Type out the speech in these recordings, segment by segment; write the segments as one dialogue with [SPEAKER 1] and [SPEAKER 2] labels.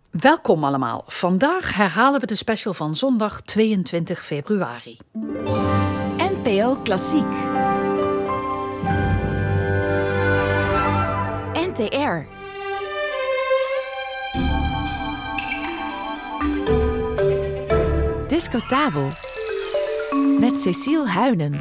[SPEAKER 1] Welkom allemaal. Vandaag herhalen we de special van zondag 22 februari.
[SPEAKER 2] NPO Klassiek. NTR. Discotabel. Met Cecile Huynen.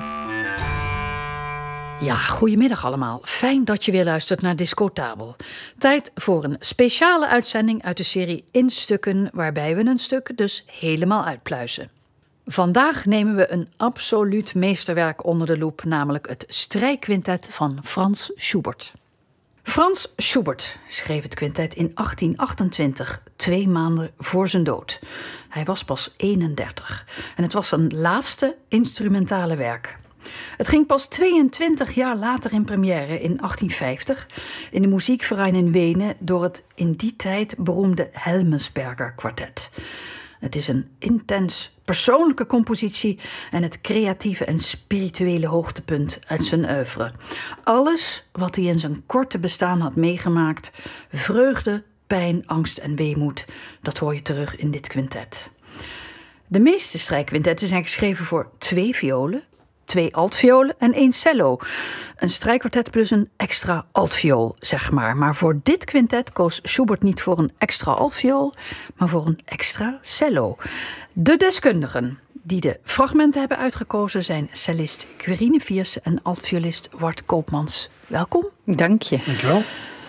[SPEAKER 1] Ja, goedemiddag allemaal. Fijn dat je weer luistert naar Discotabel. Tijd voor een speciale uitzending uit de serie In Stukken, waarbij we een stuk dus helemaal uitpluizen. Vandaag nemen we een absoluut meesterwerk onder de loep, namelijk het strijkquintet van Franz Schubert. Frans Schubert schreef het quintet in 1828, 2 maanden voor zijn dood. Hij was pas 31 en het was zijn laatste instrumentale werk. Het ging pas 22 jaar later in première in 1850 in de Musikverein in Wenen door het in die tijd beroemde Helmsberger kwartet. Het is een intens persoonlijke compositie en het creatieve en spirituele hoogtepunt uit zijn oeuvre. Alles wat hij in zijn korte bestaan had meegemaakt, vreugde, pijn, angst en weemoed, dat hoor je terug in dit quintet. De meeste strijkquintetten zijn geschreven voor 2 violen, 2 altviolen en 1 cello. Een strijkkwartet plus een extra altviool, zeg maar. Maar voor dit quintet koos Schubert niet voor een extra altviool, maar voor een extra cello. De deskundigen die de fragmenten hebben uitgekozen zijn cellist Quirine Vierse en altviolist Wart Koopmans. Welkom.
[SPEAKER 3] Dank je.
[SPEAKER 4] Dankjewel.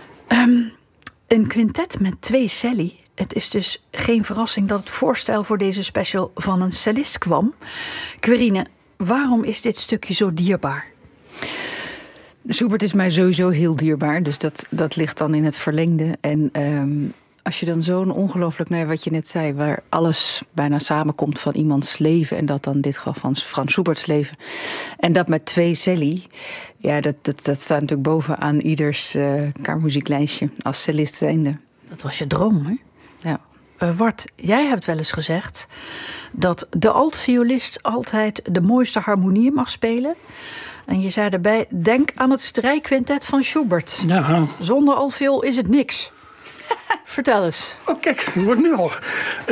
[SPEAKER 1] Een quintet met 2 celli. Het is dus geen verrassing dat het voorstel voor deze special van een cellist kwam. Quirine, waarom is dit stukje zo dierbaar?
[SPEAKER 3] Schubert is mij sowieso heel dierbaar, dus dat ligt dan in het verlengde. En als je dan zo'n ongelooflijk, wat je net zei, waar alles bijna samenkomt van iemands leven, en dat dan in dit geval van Frans Schuberts leven, en dat met 2 celli, ja, dat staat natuurlijk bovenaan ieders kamermuzieklijstje als cellist zijnde.
[SPEAKER 1] Dat was je droom, hè?
[SPEAKER 3] Ja.
[SPEAKER 1] Wart, jij hebt wel eens gezegd dat de altviolist altijd de mooiste harmonieën mag spelen. En je zei daarbij, denk aan het strijkquintet van Schubert.
[SPEAKER 4] Ja.
[SPEAKER 1] Zonder altviool is het niks. Vertel eens.
[SPEAKER 4] Oh, kijk, het wordt nu al.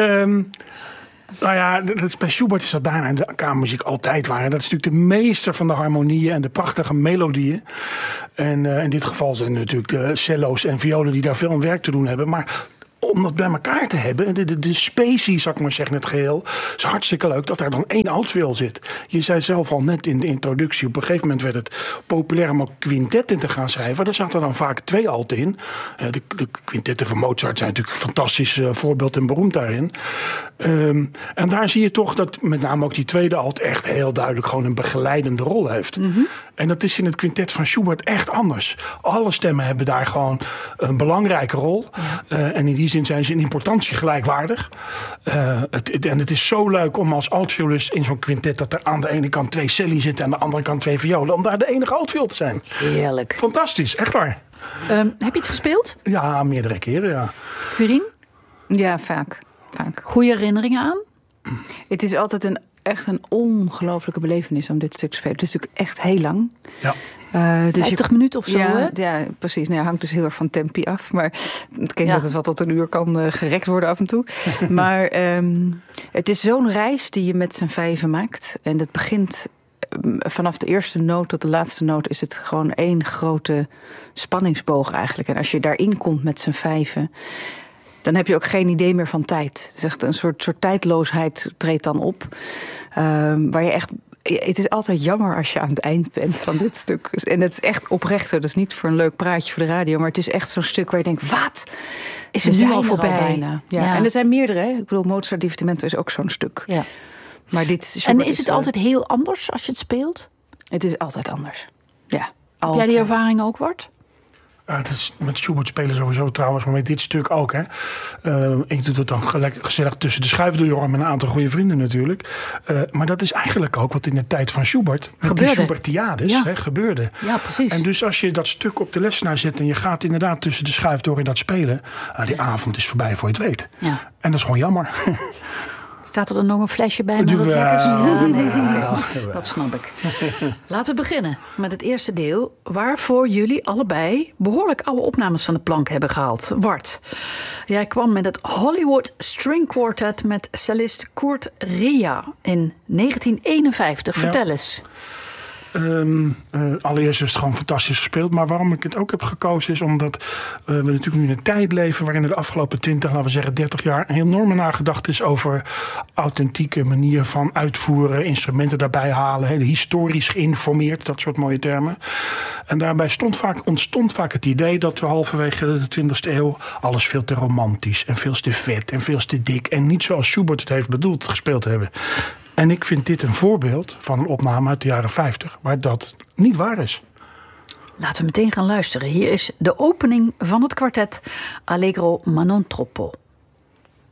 [SPEAKER 4] Nou ja, bij Schubert is dat daarna in de kamermuziek altijd waar. Dat is natuurlijk de meester van de harmonieën en de prachtige melodieën. En in dit geval zijn natuurlijk de cello's en violen die daar veel aan werk te doen hebben. Maar om dat bij elkaar te hebben, de specie, zou ik maar zeggen, het geheel, is hartstikke leuk dat er dan 1 altviool zit. Je zei zelf al net in de introductie, op een gegeven moment werd het populair om ook quintetten te gaan schrijven. Daar zaten dan vaak 2 alten in. De quintetten van Mozart zijn natuurlijk een fantastisch voorbeeld en beroemd daarin. En daar zie je toch dat met name ook die tweede alt echt heel duidelijk gewoon een begeleidende rol heeft. Mm-hmm. En dat is in het quintet van Schubert echt anders. Alle stemmen hebben daar gewoon een belangrijke rol. Ja. En in die zin zijn ze in importantie gelijkwaardig. En het is zo leuk om als altviolist in zo'n quintet dat er aan de ene kant 2 celli zitten en aan de andere kant 2 violen, om daar de enige altviool te zijn.
[SPEAKER 1] Heerlijk.
[SPEAKER 4] Fantastisch, echt waar.
[SPEAKER 1] Heb je het gespeeld?
[SPEAKER 4] Ja, meerdere keren, ja.
[SPEAKER 1] Quirine?
[SPEAKER 3] Ja, vaak.
[SPEAKER 1] Goede herinneringen aan?
[SPEAKER 3] Het is altijd echt een ongelooflijke belevenis om dit stuk te spelen. Het is natuurlijk echt heel lang.
[SPEAKER 4] Ja.
[SPEAKER 1] Dus 50 minuten of zo,
[SPEAKER 3] ja,
[SPEAKER 1] hè?
[SPEAKER 3] Ja, precies. Nou, hangt dus heel erg van tempi af. Maar het kent dat het wel tot 1 uur kan gerekt worden af en toe. Maar het is zo'n reis die je met z'n 5 maakt. En het begint vanaf de eerste noot tot de laatste noot is het gewoon 1 grote spanningsboog eigenlijk. En als je daarin komt met z'n 5, dan heb je ook geen idee meer van tijd. Het is echt een soort tijdloosheid treedt dan op. Waar je echt. Het is altijd jammer als je aan het eind bent van dit stuk. En het is echt oprecht. Dat is niet voor een leuk praatje voor de radio. Maar het is echt zo'n stuk waar je denkt, wat?
[SPEAKER 1] Is er nu al voorbij?
[SPEAKER 3] Bijna. Ja. En er zijn meerdere. Hè? Ik bedoel, Mozart Divertimento is ook zo'n stuk.
[SPEAKER 1] Ja.
[SPEAKER 3] Maar dit
[SPEAKER 1] en is het altijd heel anders als je het speelt?
[SPEAKER 3] Het is altijd anders. Ja.
[SPEAKER 1] Heb jij die ervaring ook, Wart?
[SPEAKER 4] Het is met Schubert spelen sowieso trouwens, maar met dit stuk ook. Hè. Ik doe het dan gezellig tussen de schuifdeur met een aantal goede vrienden natuurlijk. Maar dat is eigenlijk ook wat in de tijd van Schubert, met die Schubertiades, gebeurde.
[SPEAKER 1] Ja, precies.
[SPEAKER 4] En dus als je dat stuk op de lessenaar zet en je gaat inderdaad tussen de schuifdeur in dat spelen, die avond is voorbij voor je het weet. Ja. En dat is gewoon jammer.
[SPEAKER 1] Staat er dan nog een flesje bij met wat lekkers? Ja, nee, dat snap ik. Laten we beginnen met het eerste deel, waarvoor jullie allebei behoorlijk oude opnames van de plank hebben gehaald. Wart, Jij kwam met het Hollywood String Quartet met cellist Kurt Rea in 1951. Vertel eens.
[SPEAKER 4] Allereerst is het gewoon fantastisch gespeeld. Maar waarom ik het ook heb gekozen is omdat we natuurlijk nu in een tijd leven waarin er de afgelopen 20, laten we zeggen 30 jaar een enorme nagedacht is over authentieke manier van uitvoeren, instrumenten daarbij halen, heel historisch geïnformeerd, dat soort mooie termen. En daarbij ontstond vaak het idee dat we halverwege de 20e eeuw alles veel te romantisch en veel te vet en veel te dik en niet zoals Schubert het heeft bedoeld gespeeld hebben. En ik vind dit een voorbeeld van een opname uit de jaren 50, waar dat niet waar is.
[SPEAKER 1] Laten we meteen gaan luisteren. Hier is de opening van het kwartet Allegro ma non troppo.